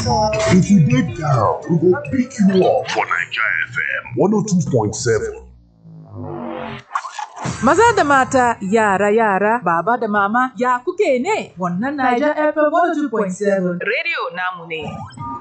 If you dey down, we go pick you up for Naija FM 102.7. Maza da mata, yara, baba da mama, ya kuke ne? Wannan Naija FM 102.7 Radio namu ne.